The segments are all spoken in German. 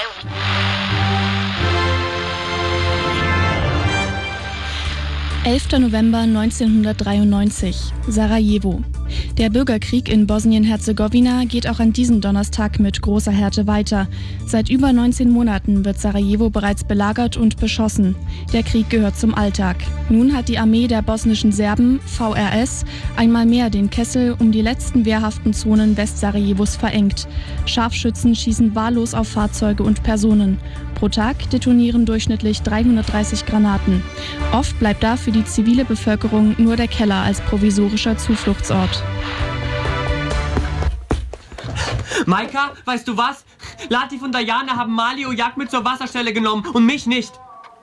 11. November 1993, Sarajevo. Der Bürgerkrieg in Bosnien-Herzegowina geht auch an diesem Donnerstag mit großer Härte weiter. Seit über 19 Monaten wird Sarajevo bereits belagert und beschossen. Der Krieg gehört zum Alltag. Nun hat die Armee der bosnischen Serben, VRS, einmal mehr den Kessel um die letzten wehrhaften Zonen Westsarajevos verengt. Scharfschützen schießen wahllos auf Fahrzeuge und Personen. Pro Tag detonieren durchschnittlich 330 Granaten. Oft bleibt da für die zivile Bevölkerung nur der Keller als provisorischer Zufluchtsort. Maika, weißt du was? Latif und Diana haben Mali Ojak mit zur Wasserstelle genommen und mich nicht.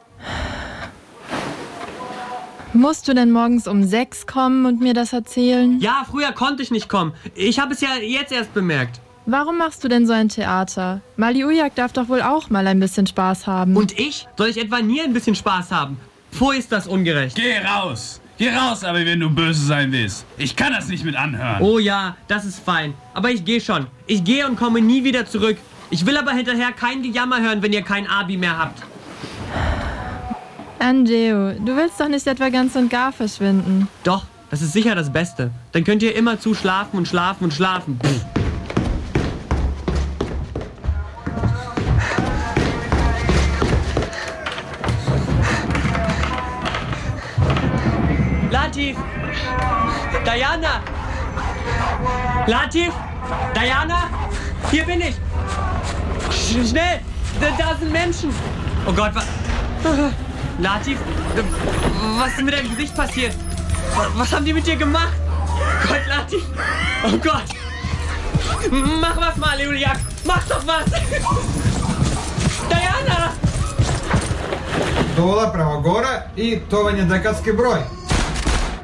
Musst du denn morgens um 6 kommen und mir das erzählen? Ja, früher konnte ich nicht kommen. Ich habe es ja jetzt erst bemerkt. Warum machst du denn so ein Theater? Mali Ojak darf doch wohl auch mal ein bisschen Spaß haben. Und ich? Soll ich etwa nie ein bisschen Spaß haben? Pfui, ist das ungerecht. Geh raus! Geh raus, aber wenn du böse sein willst. Ich kann das nicht mit anhören. Oh ja, das ist fein. Aber ich gehe schon. Ich gehe und komme nie wieder zurück. Ich will aber hinterher kein Gejammer hören, wenn ihr kein Abi mehr habt. Andeo, du willst doch nicht etwa ganz und gar verschwinden. Doch, das ist sicher das Beste. Dann könnt ihr immer zu schlafen und schlafen und schlafen. Pff. Latif! Diana! Latif! Diana! Hier bin ich! Schnell! Da sind Menschen! Oh Gott, Latif, was ist mit deinem Gesicht passiert? Was haben die mit dir gemacht? Gott, Latif! Oh Gott! Mach was mal, Juliak! Mach doch was! Diana! Dole prema gore i to vam je dekatski broj.